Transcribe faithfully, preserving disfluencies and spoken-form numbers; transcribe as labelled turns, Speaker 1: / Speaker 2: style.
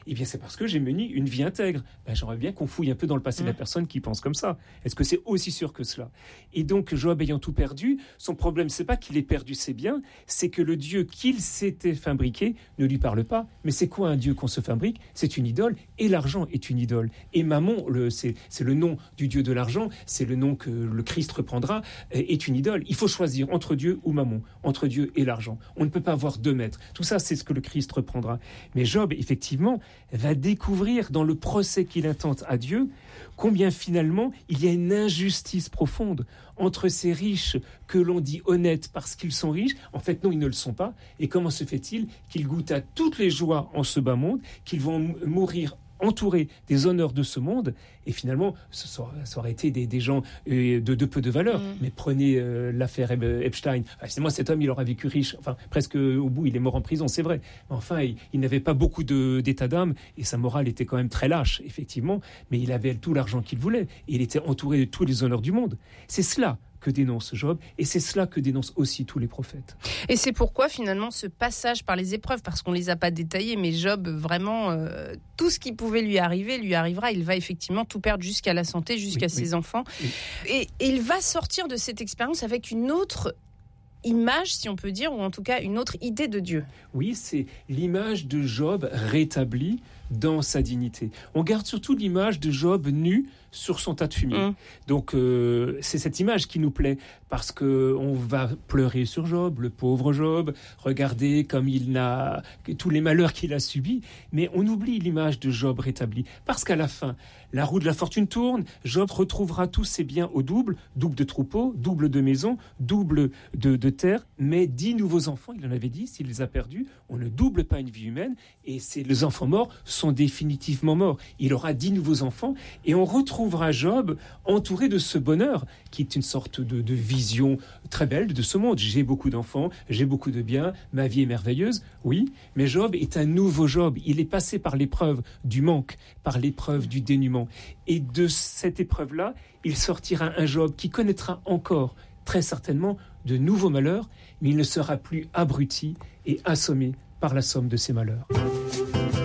Speaker 1: Eh bien, c'est parce que j'ai mené une vie intègre. Ben, j'aimerais bien qu'on fouille un peu dans le passé mmh. de la personne qui pense comme ça. Est-ce que c'est aussi sûr que cela ? Et donc, Job ayant tout perdu, son problème, c'est pas qu'il ait perdu ses biens, c'est que le Dieu qu'il s'était fabriqué ne lui parle pas. Mais c'est quoi un Dieu qu'on se fabrique ? C'est une idole, et l'argent est une idole. Et Mammon, le, c'est, c'est le nom du Dieu de l'argent, c'est le nom que le Christ reprendra, est une idole. Il faut choisir entre Dieu ou Mammon, entre Dieu et l'argent. On ne peut pas avoir deux maîtres. Tout ça, c'est ce que le Christ reprendra. Mais Job, effectivement, va découvrir dans le procès qu'il intente à Dieu combien finalement il y a une injustice profonde entre ces riches que l'on dit honnêtes parce qu'ils sont riches. En fait, non, ils ne le sont pas. Et comment se fait-il qu'ils goûtent à toutes les joies en ce bas monde, qu'ils vont m- mourir entourés des honneurs de ce monde, et finalement, ça, ça aurait été des, des gens euh, de, de peu de valeur. Mmh. Mais prenez euh, l'affaire Epstein. Enfin, c'est moi, cet homme, il aura vécu riche. Enfin, presque au bout, il est mort en prison, c'est vrai. Mais enfin, il, il n'avait pas beaucoup de, d'état d'âme, et sa morale était quand même très lâche, effectivement. Mais il avait tout l'argent qu'il voulait, et il était entouré de tous les honneurs du monde. C'est cela que dénonce Job, et c'est cela que dénoncent aussi tous les prophètes.
Speaker 2: Et c'est pourquoi finalement ce passage par les épreuves, parce qu'on ne les a pas détaillées, mais Job, vraiment, euh, tout ce qui pouvait lui arriver, lui arrivera. Il va effectivement tout perdre jusqu'à la santé, jusqu'à oui, ses oui. enfants. Oui. Et, et il va sortir de cette expérience avec une autre image, si on peut dire, ou en tout cas une autre idée de Dieu.
Speaker 1: Oui, c'est l'image de Job rétablie dans sa dignité. On garde surtout l'image de Job nu sur son tas de fumier. Mmh. Donc euh, c'est cette image qui nous plaît, parce que on va pleurer sur Job, le pauvre Job, regarder comme il n'a tous les malheurs qu'il a subis, mais on oublie l'image de Job rétabli, parce qu'à la fin, la roue de la fortune tourne, Job retrouvera tous ses biens au double, double de troupeaux, double de maisons, double de, de terre, mais dix nouveaux enfants, il en avait dit, s'il les a perdus, on ne double pas une vie humaine, et c'est, les enfants morts sont définitivement morts. Il aura dix nouveaux enfants, et on retrouvera Job entouré de ce bonheur, qui est une sorte de, de vision très belle de ce monde. J'ai beaucoup d'enfants, j'ai beaucoup de biens, ma vie est merveilleuse, oui, mais Job est un nouveau Job. Il est passé par l'épreuve du manque, par l'épreuve du dénuement. Et de cette épreuve-là, il sortira un Job qui connaîtra encore, très certainement, de nouveaux malheurs, mais il ne sera plus abruti et assommé par la somme de ses malheurs.